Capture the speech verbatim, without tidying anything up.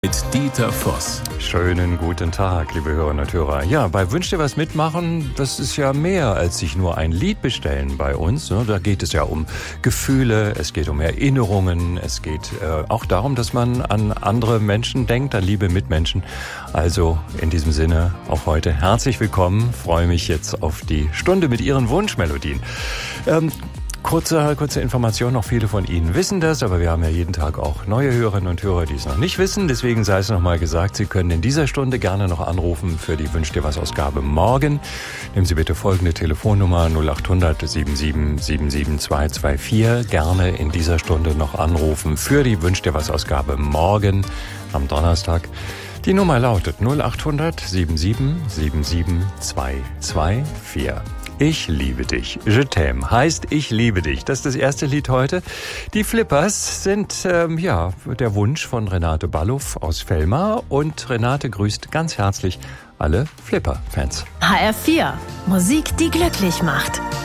Mit Dieter Voss. Schönen guten Tag, liebe Hörerinnen und Hörer. Ja, bei Wünsch dir was mitmachen, das ist ja mehr als sich nur ein Lied bestellen bei uns. Da geht es ja um Gefühle, es geht um Erinnerungen, es geht äh, auch darum, dass man an andere Menschen denkt, an liebe Mitmenschen. Also in diesem Sinne auch heute herzlich willkommen. Freue mich jetzt auf die Stunde mit Ihren Wunschmelodien. Ähm, Kurze, kurze Information, noch viele von Ihnen wissen das, aber wir haben ja jeden Tag auch neue Hörerinnen und Hörer, die es noch nicht wissen. Deswegen sei es nochmal gesagt, Sie können in dieser Stunde gerne noch anrufen für die Wünsch dir was Ausgabe morgen. Nehmen Sie bitte folgende Telefonnummer null acht hundert sieben sieben sieben sieben zwei zwei vier. Gerne in dieser Stunde noch anrufen für die Wünsch dir was Ausgabe morgen am Donnerstag. Die Nummer lautet null acht hundert sieben sieben sieben sieben zwei zwei vier. Ich liebe dich. Je t'aime heißt Ich liebe dich. Das ist das erste Lied heute. Die Flippers sind ähm, ja der Wunsch von Renate Balluff aus Velmar. Und Renate grüßt ganz herzlich alle Flipper-Fans. H R vier. Musik, die glücklich macht.